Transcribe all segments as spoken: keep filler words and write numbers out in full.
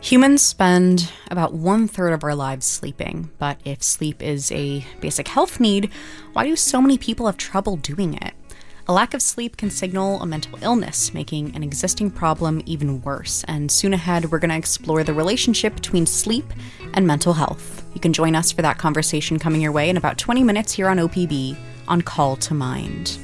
Humans spend about one third of our lives sleeping, but if sleep is a basic health need, why do so many people have trouble doing it? A lack of sleep can signal a mental illness, making an existing problem even worse. And soon ahead, we're going to explore the relationship between sleep and mental health. You can join us for that conversation coming your way in about twenty minutes here on O P B on Call to Mind.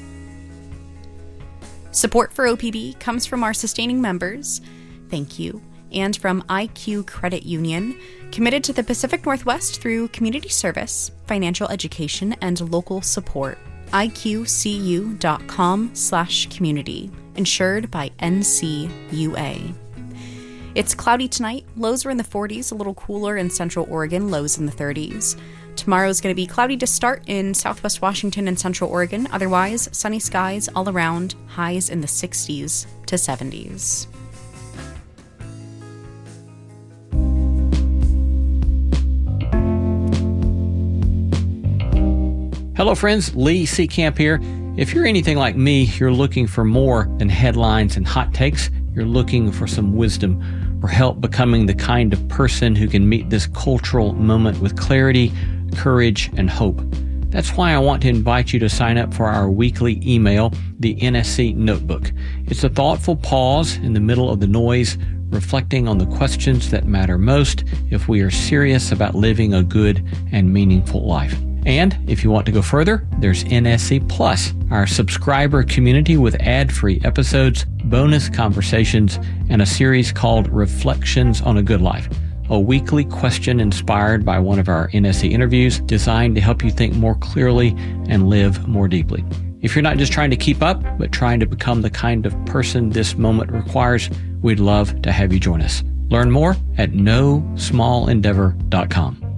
Support for O P B comes from our sustaining members. Thank you. And from I Q Credit Union, committed to the Pacific Northwest through community service, financial education, and local support. I Q C U dot com slash community, insured by N C U A. It's cloudy tonight. Lows are in the forties, a little cooler in central Oregon, lows in the thirties. Tomorrow's going to be cloudy to start in southwest Washington and central Oregon. Otherwise, sunny skies all around, highs in the sixties to seventies. Hello friends, Lee Seecamp here. If you're anything like me, you're looking for more than headlines and hot takes. You're looking for some wisdom or help becoming the kind of person who can meet this cultural moment with clarity, courage, and hope. That's why I want to invite you to sign up for our weekly email, the N S C Notebook. It's a thoughtful pause in the middle of the noise, reflecting on the questions that matter most if we are serious about living a good and meaningful life. And if you want to go further, there's N S C Plus, our subscriber community with ad-free episodes, bonus conversations, and a series called Reflections on a Good Life, a weekly question inspired by one of our N S C interviews designed to help you think more clearly and live more deeply. If you're not just trying to keep up, but trying to become the kind of person this moment requires, we'd love to have you join us. Learn more at no small endeavor dot com.